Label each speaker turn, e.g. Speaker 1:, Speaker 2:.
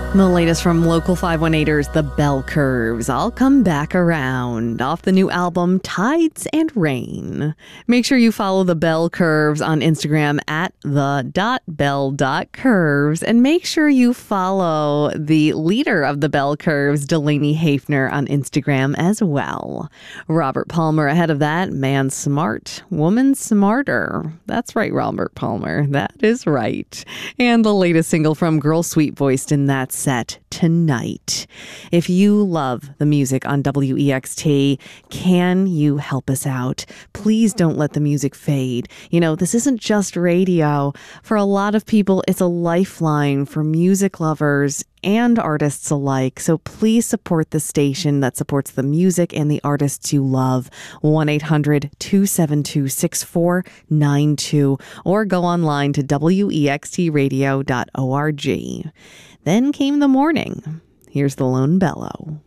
Speaker 1: The latest from Local 518ers, The Bell Curves. I'll come back around off the new album, Tides and Rain. Make sure you follow The Bell Curves on Instagram at the.bell.curves. And make sure you follow the leader of The Bell Curves, Delaney Hafner, on Instagram as well. Robert Palmer ahead of that. Man smart, woman smarter. That's right, Robert Palmer. That is right. And the latest single from Girl Sweet voiced in that set, Tonight. If you love the music on WEXT, can you help us out? Please don't let the music fade. You know, this isn't just radio. For a lot of people, it's a lifeline for music lovers and artists alike. So please support the station that supports the music and the artists you love. 1-800-272-6492 or go online to wextradio.org. Then came the morning. Here's the Lone Bellow.